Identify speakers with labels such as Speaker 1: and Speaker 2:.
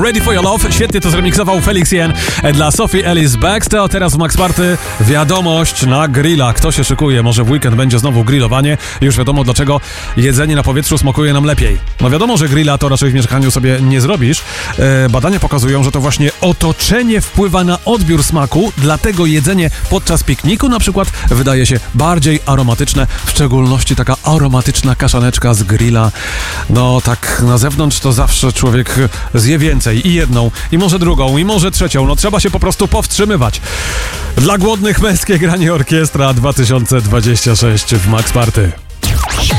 Speaker 1: Ready for Your Love. Świetnie to zremiksował Felix Jen dla Sophie Ellis Bextor. Teraz w Max Party wiadomość na grilla. Kto się szykuje? Może w weekend będzie znowu grillowanie. Już wiadomo, dlaczego jedzenie na powietrzu smakuje nam lepiej. No wiadomo, że grilla to raczej w mieszkaniu sobie nie zrobisz. Badania pokazują, że to właśnie otoczenie wpływa na odbiór smaku, dlatego jedzenie podczas pikniku na przykład wydaje się bardziej aromatyczne, w szczególności taka aromatyczna kaszaneczka z grilla. No tak na zewnątrz to zawsze człowiek zje więcej i jedną, i może drugą, i może trzecią. No trzeba się po prostu powstrzymywać. Dla głodnych męskie granie orkiestra 2026 w Max Party.